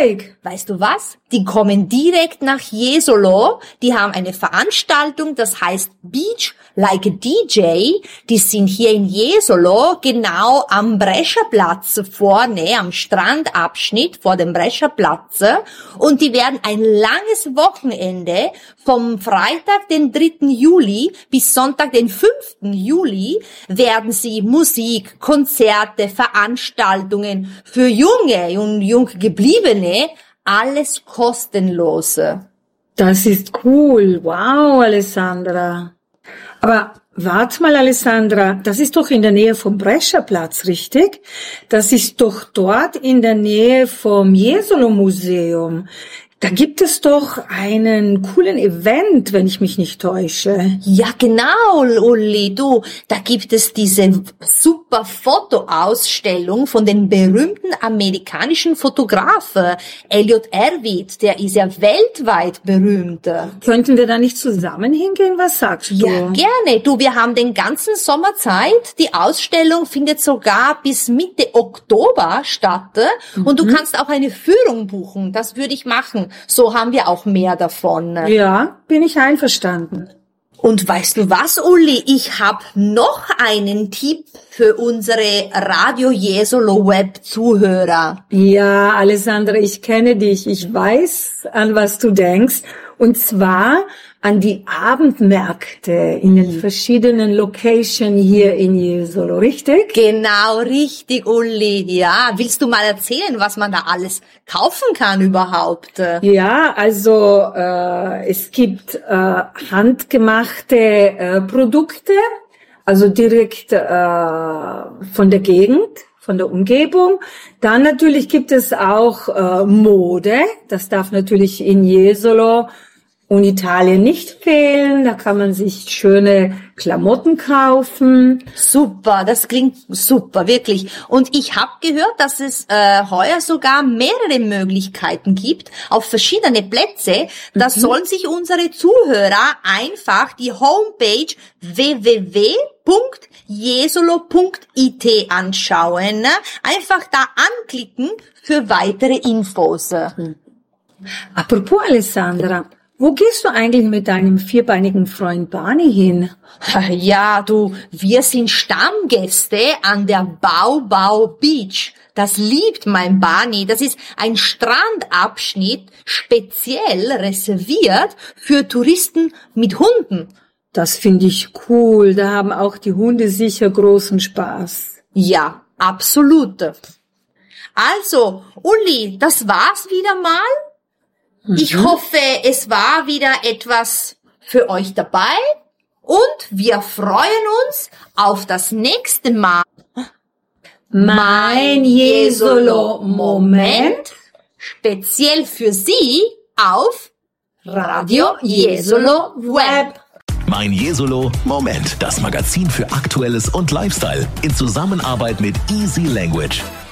Lustig. Weißt du was? Die kommen direkt nach Jesolo. Die haben eine Veranstaltung, das heißt Beach Like a DJ. Die sind hier in Jesolo, genau am Brescherplatz vorne, am Strandabschnitt vor dem Brescherplatz. Und die werden ein langes Wochenende vom Freitag, den 3. Juli bis Sonntag, den 5. Juli, werden sie Musik, Konzerte, Veranstaltungen für Junge und Junggebliebene, alles kostenlose. Das ist cool. Wow, Alessandra. Aber warte mal, Alessandra, das ist doch in der Nähe vom Brescherplatz, richtig? Das ist doch dort in der Nähe vom Jesolo-Museum. Da gibt es doch einen coolen Event, wenn ich mich nicht täusche. Ja, genau, Uli, du, da gibt es diese super Fotoausstellung von den berühmten amerikanischen Fotografen. Elliot Erwitt, der ist ja weltweit berühmt. Könnten wir da nicht zusammen hingehen? Was sagst du? Ja, gerne. Du, wir haben den ganzen Sommer Zeit. Die Ausstellung findet sogar bis Mitte Oktober statt. Und du kannst auch eine Führung buchen. Das würde ich machen. So haben wir auch mehr davon. Ja, bin ich einverstanden. Und weißt du was, Uli? Ich habe noch einen Tipp für unsere Radio Jesolo Web Zuhörer. Ja, Alessandra, ich kenne dich. Ich weiß, an was du denkst. Und zwar an die Abendmärkte in den verschiedenen Locations hier in Jesolo, richtig? Genau, richtig, Uli. Ja, willst du mal erzählen, was man da alles kaufen kann überhaupt? Ja, also es gibt handgemachte Produkte, also direkt von der Gegend, von der Umgebung. Dann natürlich gibt es auch Mode. Das darf natürlich in Jesolo und Italien nicht fehlen. Da kann man sich schöne Klamotten kaufen. Super, das klingt super, wirklich. Und ich habe gehört, dass es heuer sogar mehrere Möglichkeiten gibt auf verschiedene Plätze. Da sollen sich unsere Zuhörer einfach die Homepage www.jesolo.it anschauen. Einfach da anklicken für weitere Infos. Apropos, Alessandra, wo gehst du eigentlich mit deinem vierbeinigen Freund Barney hin? Ja, du, wir sind Stammgäste an der Baubau Beach. Das liebt mein Barney. Das ist ein Strandabschnitt speziell reserviert für Touristen mit Hunden. Das finde ich cool. Da haben auch die Hunde sicher großen Spaß. Ja, absolut. Also, Uli, das war's wieder mal. Ich hoffe, es war wieder etwas für euch dabei und wir freuen uns auf das nächste Mal. Mein Jesolo-Moment, speziell für Sie auf Radio Jesolo Web. Mein Jesolo Moment, das Magazin für Aktuelles und Lifestyle in Zusammenarbeit mit Easy Language.